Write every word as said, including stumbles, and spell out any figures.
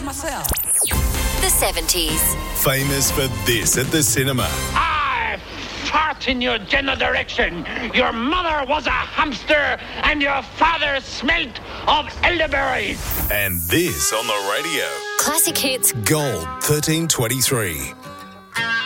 myself. The seventies. Famous for this at the cinema. I fart in your general direction. Your mother was a hamster and your father smelt of elderberries. And this on the radio. Classic hits. Gold thirteen twenty-three.